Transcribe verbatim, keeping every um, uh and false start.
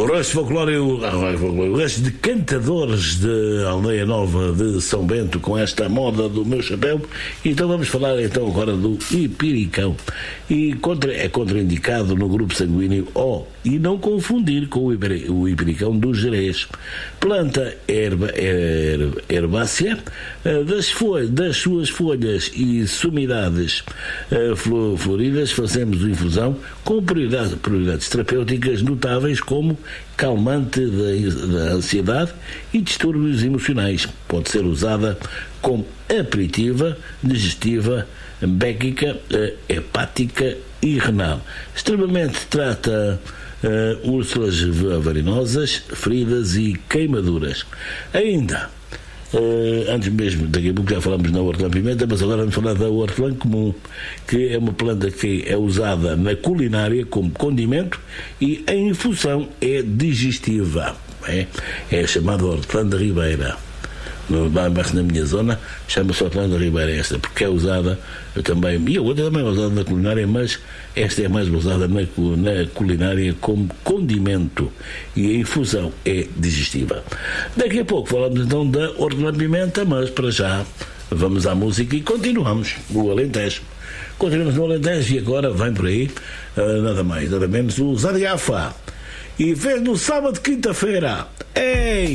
O resto de folclore, o, o resto de cantadores de Aldeia Nova de São Bento com esta moda do meu chapéu. Então vamos falar então agora do Ipiricão. E contra, é contraindicado no grupo sanguíneo O, e não confundir com o, Ipir, o Ipiricão do Jerez. Planta herba, herba, herbácea, das, folhas, das suas folhas e sumidades floridas fazemos infusão com prioridades, prioridades terapêuticas notáveis como calmante da, da ansiedade e distúrbios emocionais. Pode ser usada como aperitiva, digestiva, béquica, hepática e renal. Extremamente trata uh, úlceras varinosas, feridas e queimaduras. Ainda, uh, antes mesmo, daqui a pouco já falamos na hortelã-pimenta, mas agora vamos falar da hortelã comum, que é uma planta que é usada na culinária como condimento e a infusão é digestiva. É, é chamada hortelã da Ribeira. No, mas na minha zona chama-se hortelã da Ribeira esta, porque é usada também, e a outra também é usada na culinária, mas esta é mais usada na, na culinária como condimento e a infusão é digestiva. Daqui a pouco falamos então da hortelã-pimenta, mas para já vamos à música e continuamos no Alentejo. Continuamos no Alentejo e agora vem por aí uh, nada mais, nada menos o Zadiafa. E fez no sábado, quinta-feira. Ei!